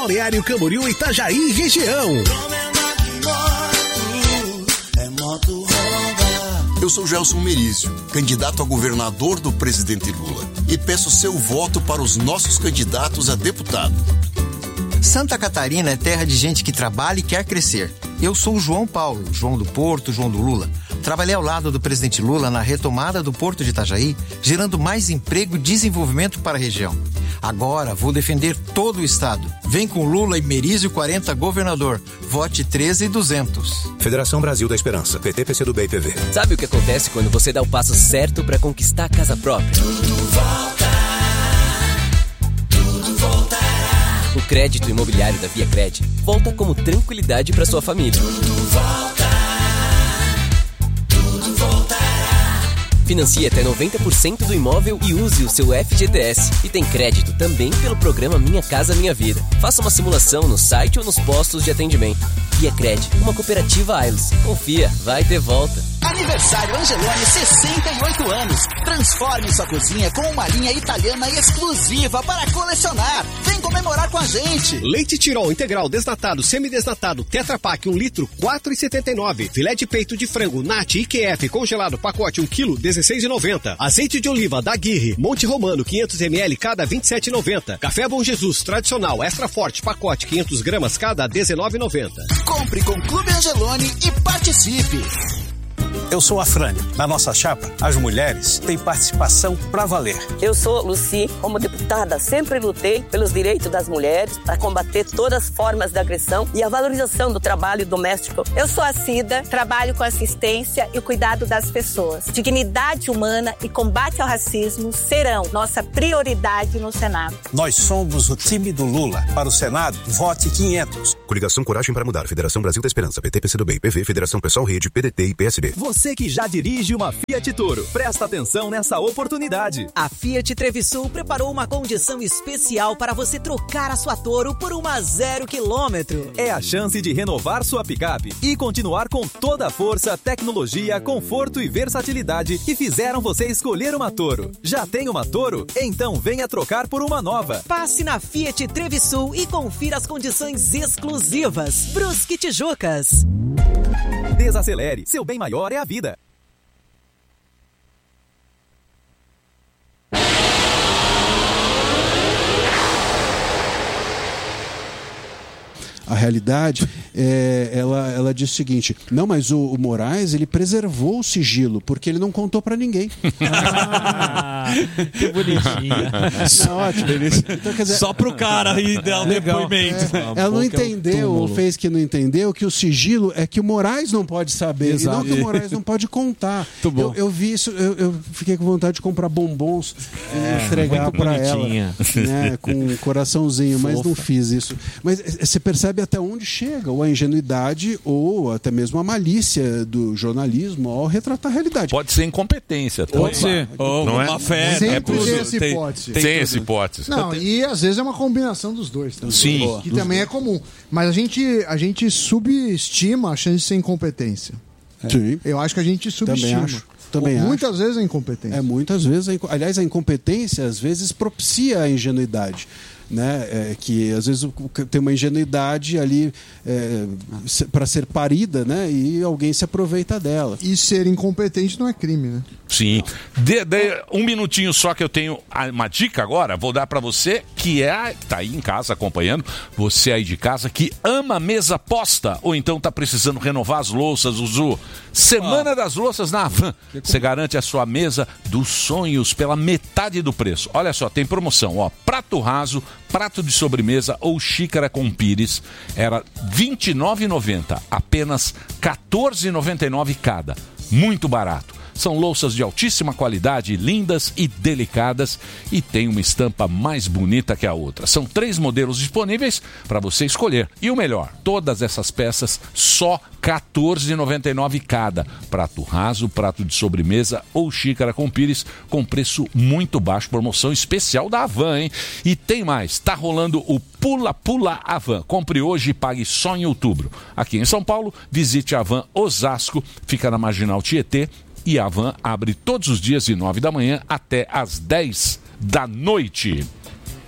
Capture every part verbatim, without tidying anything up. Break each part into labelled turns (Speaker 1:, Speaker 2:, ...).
Speaker 1: Balneário Camboriú, Itajaí e região.
Speaker 2: Eu sou Gelson Merizio, candidato a governador do presidente Lula, e peço seu voto para os nossos candidatos a deputado.
Speaker 3: Santa Catarina é terra de gente que trabalha e quer crescer. Eu sou o João Paulo, João do Porto, João do Lula. Trabalhei ao lado do presidente Lula na retomada do Porto de Itajaí, gerando mais emprego e desenvolvimento para a região. Agora vou defender todo o estado. Vem com Lula e Merizio quarenta governador. Vote treze e duzentos.
Speaker 4: Federação Brasil da Esperança. P T, P C do B e P V.
Speaker 5: Sabe o que acontece quando você dá o passo certo para conquistar a casa própria?
Speaker 6: Tudo volta. Tudo voltará.
Speaker 5: O crédito imobiliário da ViaCred volta como tranquilidade para sua família.
Speaker 6: Tudo volta. Tudo voltará.
Speaker 5: Financie até noventa por cento do imóvel e use o seu F G T S. E tem crédito também pelo programa Minha Casa Minha Vida. Faça uma simulação no site ou nos postos de atendimento. ViaCred, uma cooperativa Ailos. Confia, vai ter volta.
Speaker 7: Aniversário Angeloni, sessenta e oito anos. Transforme sua cozinha com uma linha italiana exclusiva para colecionar. Vem comemorar com a gente.
Speaker 1: Leite Tirol integral desnatado, semidesnatado, Tetra Pak um litro, quatro reais e setenta e nove centavos. Filé de peito de frango, Nat I Q F congelado, pacote um quilo, dezesseis reais e noventa centavos. Azeite de oliva da Aguirre, Monte Romano, quinhentos mililitros cada, vinte e sete reais e noventa centavos. Café Bom Jesus tradicional, extra forte, pacote quinhentas gramas cada, dezenove reais e noventa centavos.
Speaker 7: Compre com Clube Angeloni e participe.
Speaker 8: Eu sou a Frânio. Na nossa chapa, as mulheres têm participação pra valer.
Speaker 9: Eu sou Luci. Como deputada, sempre lutei pelos direitos das mulheres para combater todas as formas de agressão e a valorização do trabalho doméstico.
Speaker 10: Eu sou a Cida, trabalho com assistência e o cuidado das pessoas. Dignidade humana e combate ao racismo serão nossa prioridade no Senado.
Speaker 8: Nós somos o time do Lula. Para o Senado, vote quinhentos.
Speaker 4: Coligação Coragem para Mudar. Federação Brasil da Esperança. P T, P C do B, P V, Federação Pessoal Rede, P D T e P S B.
Speaker 11: Você que já dirige uma Fiat Toro, presta atenção nessa oportunidade.
Speaker 12: A Fiat Trevisul preparou uma condição especial para você trocar a sua Toro por uma zero quilômetro.
Speaker 11: É a chance de renovar sua picape e continuar com toda a força, tecnologia, conforto e versatilidade que fizeram você escolher uma Toro. Já tem uma Toro? Então venha trocar por uma nova.
Speaker 12: Passe na Fiat Trevisul e confira as condições exclusivas. Brusque Tijucas.
Speaker 11: Desacelere, seu bem maior é a vida.
Speaker 13: A realidade, é, ela, ela diz o seguinte: não, mas o, o Moraes, ele preservou o sigilo, porque ele não contou pra ninguém.
Speaker 14: Ah, que bonitinha.
Speaker 13: Não, ótimo. Então, quer dizer,
Speaker 14: só pro cara aí dar o depoimento.
Speaker 13: É, ela não entendeu, ou fez que não entendeu, que o sigilo é que o Moraes não pode saber, Exato. E não que o Moraes não pode contar. Eu, eu vi isso, eu, eu fiquei com vontade de comprar bombons e é, entregar pra ela, né, com um coraçãozinho, Fofa. Mas não fiz isso. Mas você percebe até onde chega, ou a ingenuidade ou até mesmo a malícia do jornalismo ao retratar a realidade.
Speaker 15: Pode ser incompetência. Pode
Speaker 13: Opa,
Speaker 15: ser.
Speaker 13: Oh,
Speaker 15: não
Speaker 13: uma
Speaker 15: é?
Speaker 13: fé.
Speaker 16: Sempre
Speaker 15: é
Speaker 16: tem essa hipótese.
Speaker 15: Tem, tem essa hipótese.
Speaker 16: Não, e às vezes é uma combinação dos dois também.
Speaker 15: Sim.
Speaker 16: Que também é comum. Mas a gente, a gente subestima a chance de ser incompetência.
Speaker 13: Sim.
Speaker 16: Eu acho que a gente subestima.
Speaker 13: Também acho. Também
Speaker 16: muitas
Speaker 13: acho.
Speaker 16: vezes é incompetência.
Speaker 13: É, muitas vezes. A, aliás, a incompetência às vezes propicia a ingenuidade. Né? É, que às vezes tem uma ingenuidade ali é, para ser parida, né? E alguém se aproveita dela.
Speaker 16: E ser incompetente não é crime, né?
Speaker 15: Sim. De, de, um minutinho só que eu tenho uma dica agora, vou dar para você que é tá aí em casa acompanhando, você aí de casa que ama mesa posta ou então tá precisando renovar as louças, Zuzu. Semana ah. das Louças na Havan. Você garante a sua mesa dos sonhos pela metade do preço. Olha só, tem promoção, ó, prato raso, prato de sobremesa ou xícara com pires, era vinte e nove reais e noventa centavos, apenas quatorze reais e noventa e nove centavos cada. Muito barato. São louças de altíssima qualidade, lindas e delicadas e tem uma estampa mais bonita que a outra. São três modelos disponíveis para você escolher. E o melhor, todas essas peças só quatorze reais e noventa e nove centavos cada. Prato raso, prato de sobremesa ou xícara com pires com preço muito baixo. Promoção especial da Havan, hein? E tem mais, tá rolando o Pula Pula Havan. Compre hoje e pague só em outubro. Aqui em São Paulo, visite a Havan Osasco, fica na Marginal Tietê. E a Havan abre todos os dias de nove da manhã até às dez da noite.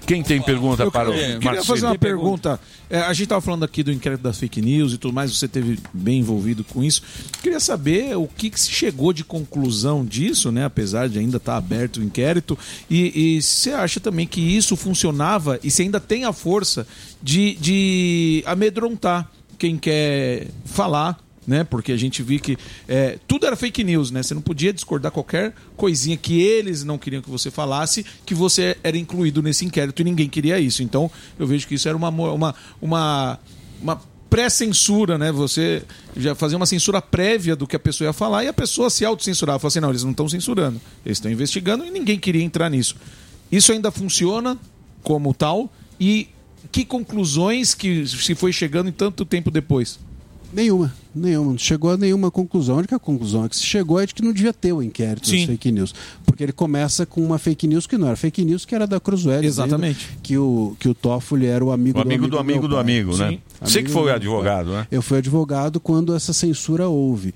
Speaker 15: Quem tem pergunta
Speaker 17: Eu
Speaker 15: para o
Speaker 17: queria, queria
Speaker 15: Marcelo?
Speaker 17: fazer uma pergunta. É, a gente estava falando aqui do inquérito das fake news e tudo mais, você esteve bem envolvido com isso. Queria saber o que, que se chegou de conclusão disso, né? Apesar de ainda estar aberto o inquérito. E, e você acha também que isso funcionava e se ainda tem a força de, de amedrontar quem quer falar, né? Porque a gente viu que é, tudo era fake news, né? Você não podia discordar qualquer coisinha que eles não queriam que você falasse, que você era incluído nesse inquérito e ninguém queria isso. Então, eu vejo que isso era uma, uma, uma, uma pré-censura, né? Você já fazia uma censura prévia do que a pessoa ia falar e a pessoa se autocensurava. Falava assim, não, eles não estão censurando, eles estão investigando e ninguém queria entrar nisso. Isso ainda funciona como tal? E que conclusões que se foi chegando em tanto tempo depois?
Speaker 13: Nenhuma, nenhuma. Não chegou a nenhuma conclusão. A única conclusão que se chegou é de que não devia ter o inquérito das fake news. Porque ele começa com uma fake news que não era fake news, que era da Cruzoé.
Speaker 17: Exatamente.
Speaker 13: Que o, que o Toffoli era o amigo,
Speaker 15: O amigo
Speaker 13: do amigo
Speaker 15: do amigo do amigo, né? Você que foi advogado, né?
Speaker 13: Eu fui advogado quando essa censura houve.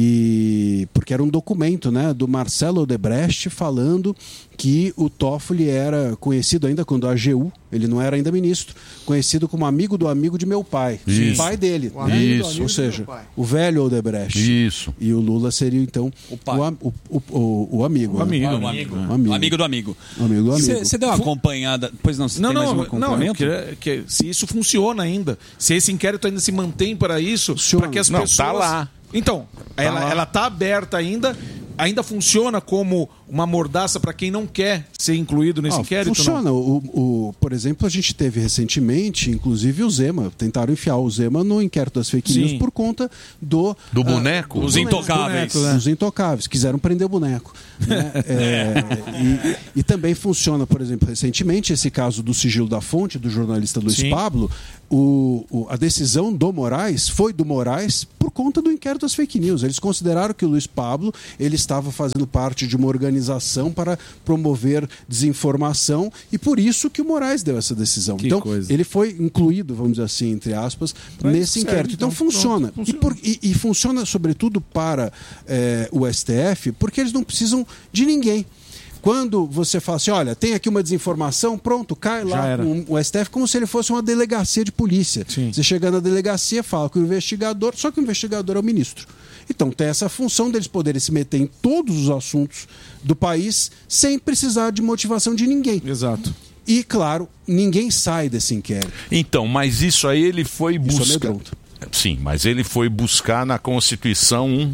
Speaker 13: E porque era um documento, né, do Marcelo Odebrecht falando que o Toffoli era conhecido ainda quando a AGU, ele não era ainda ministro, conhecido como amigo do amigo de meu pai.
Speaker 15: Isso.
Speaker 13: O pai dele.
Speaker 15: O
Speaker 13: Né?
Speaker 15: Isso.
Speaker 13: Ou seja, o velho Odebrecht.
Speaker 15: Isso.
Speaker 13: E o Lula seria, então, o, o, o, o, o amigo.
Speaker 14: O
Speaker 13: né?
Speaker 14: amigo. O amigo.
Speaker 13: O amigo.
Speaker 14: O amigo do amigo.
Speaker 13: O amigo do amigo.
Speaker 14: Você deu uma acompanhada... Pois não, você
Speaker 17: Não,
Speaker 14: tem mais
Speaker 17: não,
Speaker 14: um
Speaker 17: não,
Speaker 14: complemento?
Speaker 17: eu queria que, se isso funciona ainda, se esse inquérito ainda se mantém para isso, para que as
Speaker 15: Não,
Speaker 17: pessoas...
Speaker 15: tá lá.
Speaker 17: Então,
Speaker 15: Tá
Speaker 17: ela,
Speaker 15: lá.
Speaker 17: ela tá aberta ainda, ainda funciona como uma mordaça para quem não quer ser incluído nesse
Speaker 13: Ah,
Speaker 17: inquérito?
Speaker 13: funciona.
Speaker 17: Não?
Speaker 13: O, o, por exemplo, a gente teve recentemente, inclusive o Zema, tentaram enfiar o Zema no inquérito das fake
Speaker 17: Sim.
Speaker 13: news por conta do...
Speaker 15: Do
Speaker 13: ah,
Speaker 15: boneco?
Speaker 13: do
Speaker 14: Os
Speaker 13: boneco,
Speaker 14: intocáveis.
Speaker 13: boneco, né? Os intocáveis. Quiseram prender o boneco. Né? É, e, e também funciona, por exemplo, recentemente, esse caso do sigilo da fonte, do jornalista Luiz
Speaker 17: Sim.
Speaker 13: Pablo, o, o, a decisão do Moraes foi do Moraes por conta do inquérito das fake news. Eles consideraram que o Luiz Pablo ele estava fazendo parte de uma organização para promover desinformação e por isso que o Moraes deu essa decisão.
Speaker 17: Que
Speaker 13: então,
Speaker 17: coisa.
Speaker 13: ele foi incluído, vamos dizer assim, entre aspas,
Speaker 17: Pra
Speaker 13: nesse
Speaker 17: isso
Speaker 13: inquérito.
Speaker 17: serve,
Speaker 13: Então,
Speaker 17: então.
Speaker 13: funciona.
Speaker 17: Pronto,
Speaker 13: E, por- e- e funciona, sobretudo, para eh, o S T F, porque eles não precisam de ninguém. Quando você fala assim, olha, tem aqui uma desinformação, pronto, cai
Speaker 17: Já
Speaker 13: lá
Speaker 17: era.
Speaker 13: um- o S T F como se ele fosse uma delegacia de polícia.
Speaker 17: Sim.
Speaker 13: Você chega na delegacia, fala com o investigador, só que o investigador é o ministro. Então tem essa função deles poderem se meter em todos os assuntos do país sem precisar de motivação de ninguém.
Speaker 17: Exato.
Speaker 13: E, claro, ninguém sai desse inquérito.
Speaker 15: Então, mas isso aí ele foi
Speaker 13: Isso
Speaker 15: buscar.
Speaker 13: amedronta.
Speaker 15: Sim, mas ele foi buscar na Constituição um,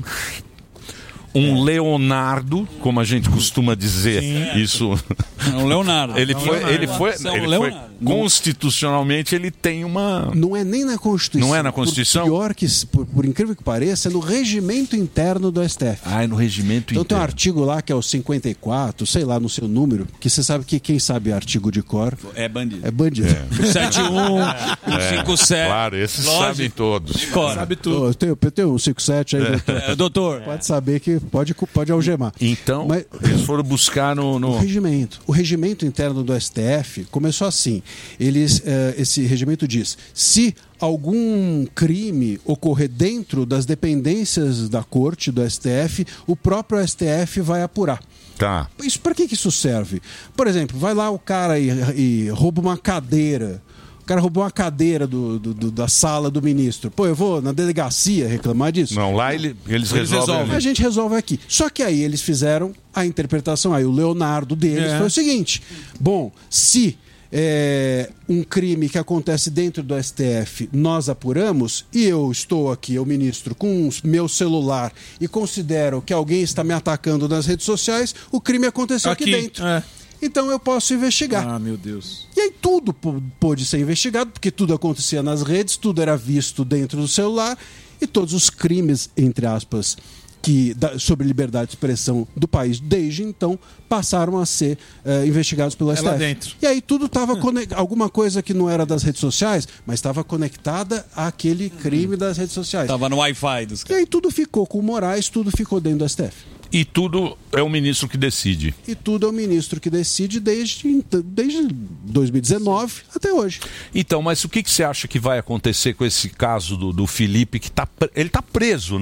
Speaker 15: um Leonardo, como a gente costuma dizer. Isso.
Speaker 14: Não, Leonardo.
Speaker 15: Ele
Speaker 14: Não,
Speaker 15: foi,
Speaker 14: Leonardo.
Speaker 15: ele foi,
Speaker 14: São
Speaker 15: ele foi
Speaker 14: Leonardo.
Speaker 15: constitucionalmente ele tem uma.
Speaker 13: Não é nem na Constituição.
Speaker 15: Não é na Constituição?
Speaker 13: Por pior que, por, por incrível que pareça, é no regimento interno do S T F.
Speaker 15: Ah, é no regimento
Speaker 13: Então tem um
Speaker 15: interno.
Speaker 13: artigo lá que é o cinquenta e quatro, sei lá, no seu número, que você sabe que quem sabe artigo de cor
Speaker 14: É bandido.
Speaker 13: é bandido.
Speaker 14: sete um,
Speaker 15: É,
Speaker 14: cinco sete.
Speaker 15: Claro, esses
Speaker 14: Lógico.
Speaker 15: sabem todos.
Speaker 14: Cora.
Speaker 17: Sabe tudo.
Speaker 13: Ô, Eu tenho, eu tenho um cinquenta e sete aí, doutor.
Speaker 14: É, doutor.
Speaker 13: Pode saber que pode, pode algemar.
Speaker 15: Então,
Speaker 13: Mas-
Speaker 15: eles foram buscar no. no-
Speaker 13: O regimento. O regimento interno do S T F começou assim. Eles, eh, esse regimento diz: se algum crime ocorrer dentro das dependências da corte do S T F, o próprio S T F vai apurar.
Speaker 15: Tá.
Speaker 13: Isso, para que, que isso serve? Por exemplo, vai lá o cara e, e rouba uma cadeira. O cara roubou uma cadeira do, do- do- da sala do ministro. Pô, eu vou na delegacia reclamar disso?
Speaker 15: Não, lá ele- eles resolvem ali.
Speaker 13: A gente resolve aqui. Só que aí eles fizeram a interpretação. Aí o Leonardo deles
Speaker 17: É.
Speaker 13: foi o seguinte: bom, se é, um crime que acontece dentro do S T F nós apuramos e eu estou aqui, eu ministro, com o meu celular e considero que alguém está me atacando nas redes sociais, o crime aconteceu aqui,
Speaker 17: Aqui,
Speaker 13: dentro.
Speaker 17: é.
Speaker 13: Então eu posso investigar.
Speaker 17: Ah, meu Deus.
Speaker 13: E aí tudo pô- pôde ser investigado, porque tudo acontecia nas redes, tudo era visto dentro do celular, e todos os crimes, entre aspas, que, da- sobre liberdade de expressão do país desde então, passaram a ser eh, investigados pelo
Speaker 17: É
Speaker 13: S T F.
Speaker 17: lá dentro.
Speaker 13: E aí tudo estava alguma coisa que não era das redes sociais, mas estava conectada àquele crime das redes sociais.
Speaker 14: Tava no Wi-Fi dos
Speaker 13: E aí tudo ficou com o Moraes, tudo ficou dentro do S T F.
Speaker 15: E tudo é o ministro que decide.
Speaker 13: E tudo é o ministro que decide desde, então- desde dois mil e dezenove até hoje.
Speaker 15: Então, mas o que, que você acha que vai acontecer com esse caso do, do Felipe, que tá, pre- ele tá preso, né?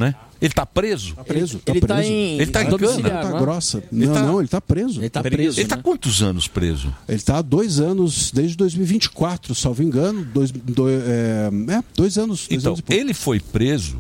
Speaker 15: Ele tá preso?
Speaker 13: Tá preso. Tá
Speaker 18: Ele
Speaker 13: preso.
Speaker 18: tá em-
Speaker 15: Ele tá em
Speaker 18: domiciliar,
Speaker 15: cana?
Speaker 13: Tá
Speaker 18: não é?
Speaker 13: grossa.
Speaker 15: Ele
Speaker 13: Não,
Speaker 15: tá-
Speaker 13: não, ele tá preso.
Speaker 18: Ele tá preso.
Speaker 15: Ele tá
Speaker 18: né?
Speaker 15: quantos anos preso?
Speaker 13: Ele tá há dois anos, desde dois mil e vinte e quatro, salvo engano. Dois, dois, é, é, dois anos. Dois
Speaker 15: Então,
Speaker 13: anos e pouco.
Speaker 15: ele foi preso,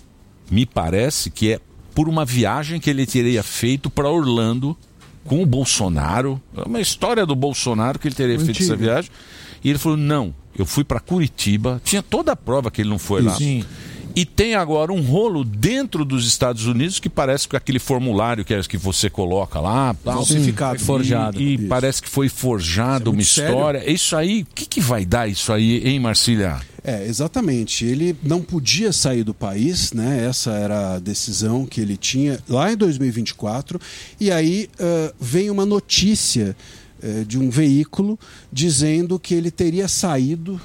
Speaker 15: me parece que é por uma viagem que ele teria feito para Orlando com o Bolsonaro. É uma história do Bolsonaro que ele teria feito
Speaker 13: Antiga.
Speaker 15: essa viagem. E ele falou, não, eu fui para Curitiba. Tinha toda a prova que ele não foi lá.
Speaker 17: Sim.
Speaker 15: E tem agora um rolo dentro dos Estados Unidos que parece que aquele formulário que, é, que você coloca lá, tal,
Speaker 17: Falsificado.
Speaker 15: e-
Speaker 18: Forjado.
Speaker 15: E,
Speaker 17: Isso.
Speaker 15: parece que foi forjado
Speaker 17: Isso é
Speaker 15: uma
Speaker 17: muito
Speaker 15: história. Isso aí, o que, que vai dar isso aí, hein, Marcília?
Speaker 13: É, exatamente. Ele não podia sair do país, né? Essa era a decisão que ele tinha lá em dois mil e vinte e quatro. E aí uh, vem uma notícia uh, de um veículo dizendo que ele teria saído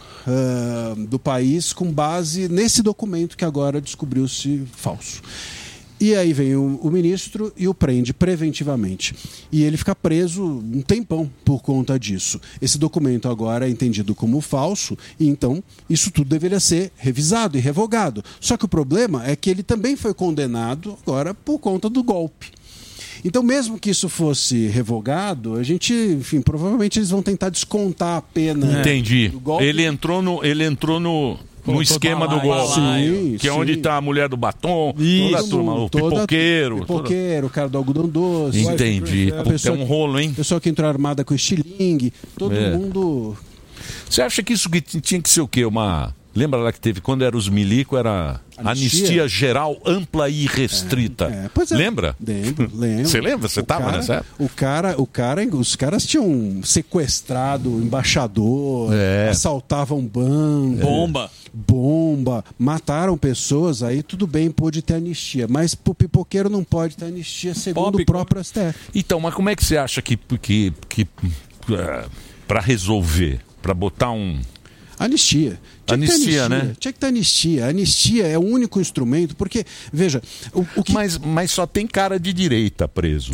Speaker 13: uh, do país com base nesse documento que agora descobriu-se falso. E aí vem o, o ministro e o prende preventivamente. E ele fica preso um tempão por conta disso. Esse documento agora é entendido como falso, e então isso tudo deveria ser revisado e revogado. Só que o problema é que ele também foi condenado agora por conta do golpe. Então, mesmo que isso fosse revogado, a gente, enfim, provavelmente eles vão tentar descontar a pena.
Speaker 15: Entendi.
Speaker 13: do golpe.
Speaker 15: Ele entrou no, ele entrou no, no
Speaker 18: Pô,
Speaker 15: esquema do
Speaker 18: balaio,
Speaker 15: golpe.
Speaker 13: Sim,
Speaker 15: que é
Speaker 13: sim.
Speaker 15: onde tá a mulher do batom,
Speaker 13: Todo
Speaker 15: toda a turma,
Speaker 13: mundo,
Speaker 15: o
Speaker 13: toda-
Speaker 15: pipoqueiro.
Speaker 13: pipoqueiro, o cara do algodão doce.
Speaker 15: toda- Entendi.
Speaker 13: A
Speaker 15: Puta,
Speaker 13: pessoa
Speaker 15: é um
Speaker 13: que-
Speaker 15: rolo, hein?
Speaker 13: pessoa que entrou armada com estilingue, todo
Speaker 15: É.
Speaker 13: mundo.
Speaker 15: Você acha que isso que t- tinha que ser o quê? Uma... Lembra lá que teve, quando era os milico, era anistia,
Speaker 13: Anistia
Speaker 15: geral, ampla e restrita.
Speaker 13: É, pois é.
Speaker 15: Lembra?
Speaker 13: Lembro, lembro.
Speaker 15: Você lembra? Você
Speaker 13: O
Speaker 15: tava
Speaker 13: cara-
Speaker 15: nessa época?
Speaker 13: O cara, o cara, os caras tinham sequestrado o embaixador,
Speaker 15: É.
Speaker 13: assaltavam banco,
Speaker 14: Bomba.
Speaker 13: bomba, mataram pessoas, aí tudo bem, pôde ter anistia, mas pro pipoqueiro não pode ter anistia segundo
Speaker 14: Pop,
Speaker 13: o próprio S T F.
Speaker 15: Então, mas como é que você acha que, que, que para resolver, para botar um...
Speaker 13: Anistia. Tinha que ter
Speaker 15: Anistia, né?
Speaker 13: Tinha que ter anistia. A anistia é o único instrumento, porque, veja, o, o que
Speaker 15: Mas, mas só tem cara de direita preso.